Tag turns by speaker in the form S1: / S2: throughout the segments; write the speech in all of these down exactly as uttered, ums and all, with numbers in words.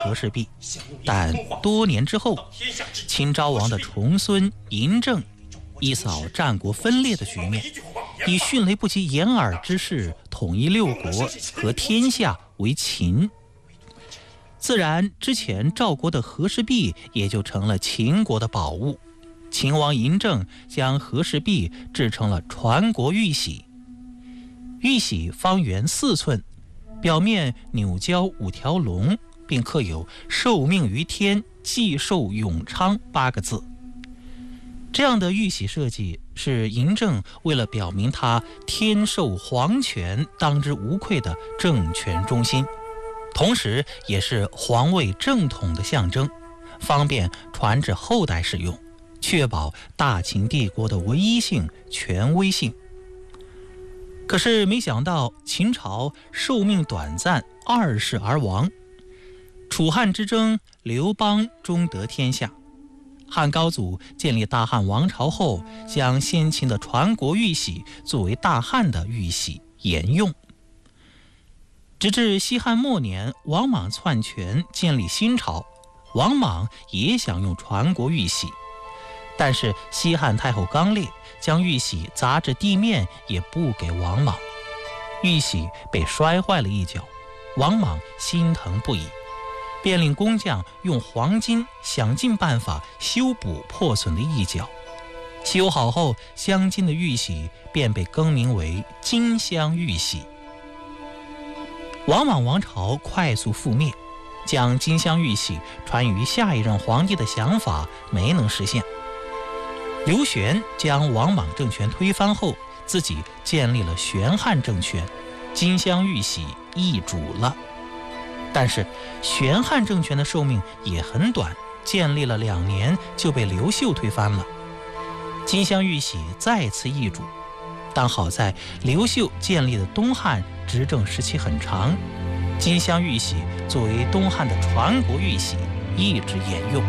S1: 和氏璧，但多年之后，秦昭王的重孙嬴政一扫战国分裂的局面，以迅雷不及掩耳之势统一六国和天下为秦。自然，之前赵国的和氏璧也就成了秦国的宝物。秦王嬴政将和氏璧制成了传国玉玺，玉玺方圆四寸，表面扭交五条龙，并刻有“受命于天，既寿永昌”八个字。这样的玉玺设计是嬴政为了表明他天授皇权、当之无愧的政权中心，同时也是皇位正统的象征，方便传至后代使用，确保大秦帝国的唯一性、权威性。可是没想到秦朝寿命短暂，二世而亡。楚汉之争，刘邦终得天下。汉高祖建立大汉王朝后，将先秦的传国玉玺作为大汉的玉玺沿用。直至西汉末年，王莽篡权建立新朝，王莽也想用传国玉玺，但是西汉太后刚烈，将玉玺砸至地面也不给王莽，玉玺被摔坏了一角，王莽心疼不已，便令工匠用黄金想尽办法修补破损的一角。修好后，镶金的玉玺便被更名为金镶玉玺。王莽王朝快速覆灭，将金镶玉玺传于下一任皇帝的想法没能实现。刘玄将王莽政权推翻后，自己建立了玄汉政权，金镶玉玺易主了。但是玄汉政权的寿命也很短，建立了两年就被刘秀推翻了。金镶玉玺再次易主，但好在刘秀建立的东汉执政时期很长，金镶玉玺作为东汉的传国玉玺一直沿用。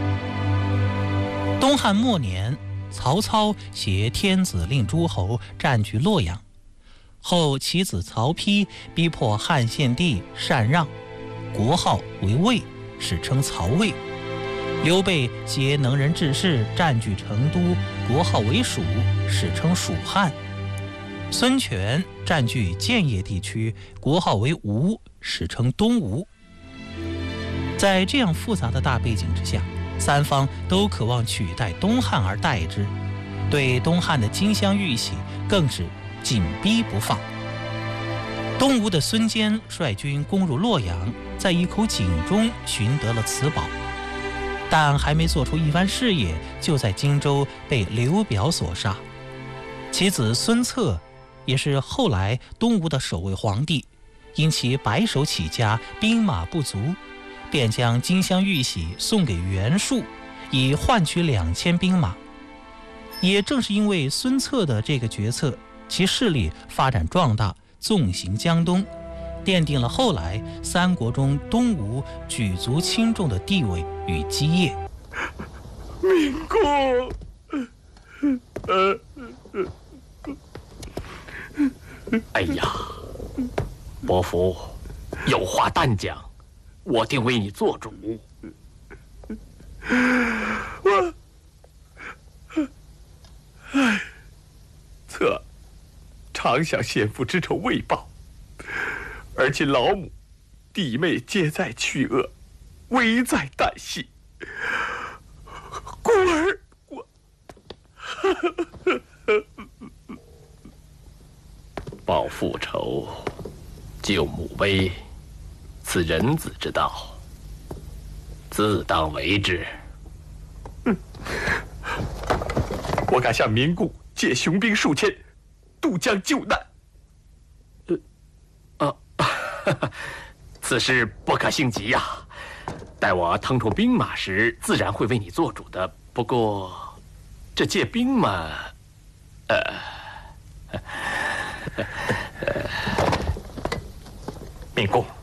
S1: 东汉末年，曹操携天子令诸侯占据洛阳，后其子曹丕逼迫汉献帝禅让，国号为魏，史称曹魏。刘备携能人志士占据成都，国号为蜀，史称蜀汉。孙权占据建业地区，国号为吴，史称东吴。在这样复杂的大背景之下，三方都渴望取代东汉而代之，对东汉的金镶玉玺更是紧逼不放。东吴的孙坚率军攻入洛阳，在一口井中寻得了此宝，但还没做出一番事业，就在荆州被刘表所杀。其子孙策也是后来东吴的首位皇帝，因其白手起家，兵马不足，便将金镶玉玺送给袁术，以换取两千兵马。也正是因为孙策的这个决策，其势力发展壮大，纵行江东，奠定了后来三国中东吴举足轻重的地位与基业。
S2: 明公，
S3: 哎呀，伯父，有话但讲，我定为你做主。
S2: 我，哎，策常想先父之仇未报，而今老母、弟妹皆在去恶，危在旦夕。故而我
S3: 报父仇，救母危，此人子之道，自当为之。
S2: 嗯，我敢向明公借雄兵数千，渡江救难。
S3: 呃，啊，此事不可性急呀。待我腾出兵马时，自然会为你做主的。不过，这借兵嘛，呃，
S2: 明公，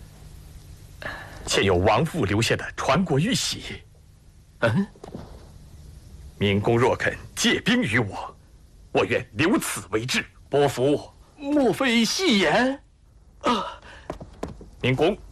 S2: 现有王父留下的传国玉玺。
S3: 嗯，
S2: 明公若肯借兵于我，我愿留此为质。
S3: 伯父，莫非戏言？
S2: 啊，明公。